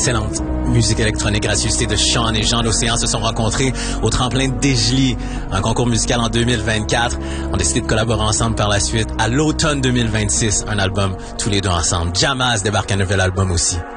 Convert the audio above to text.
excellente musique électronique. Gracieuseté de Sean et Jean L'Océan se sont rencontrés au tremplin de Desjely, un concours musical en 2024. On a décidé de collaborer ensemble par la suite. À l'automne 2026, un album tous les deux ensemble. Jammaz débarque un nouvel album aussi.